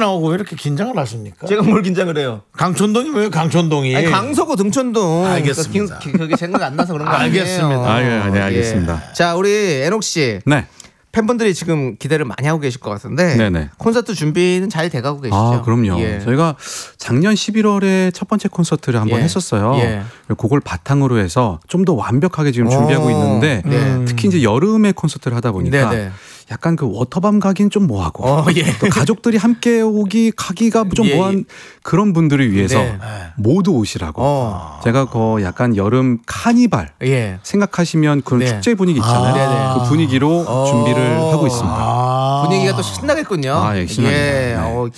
나오고 왜 이렇게 긴장을 하십니까? 제가 뭘 긴장을 해요? 강촌동이 왜 강촌동이? 아니, 강서구 등촌동. 알겠습니다. 그러니까 그게 생각 안 나서 그런 거 아니에요. 알겠습니다. 네, 알겠습니다. 예. 자, 우리 애녹 씨. 네. 팬분들이 지금 기대를 많이 하고 계실 것 같은데 네네. 콘서트 준비는 잘 돼가고 계시죠? 아, 그럼요. 예. 저희가 작년 11월에 첫 번째 콘서트를 한번 예. 했었어요. 예. 그걸 바탕으로 해서 좀 더 완벽하게 지금 준비하고 있는데 네. 특히 이제 여름에 콘서트를 하다 보니까 네네. 약간 그 워터밤 가긴 좀 뭐하고 예. 또 가족들이 함께 가기가 좀 예, 뭐한 그런 분들을 위해서 네. 모두 오시라고 제가 그 약간 여름 카니발 예. 생각하시면 그런 네. 축제 분위기 있잖아요. 네네. 그 분위기로 준비를 하고 있습니다. 분위기가 또 신나겠군요. 예, 신나겠습니다. 예. 네.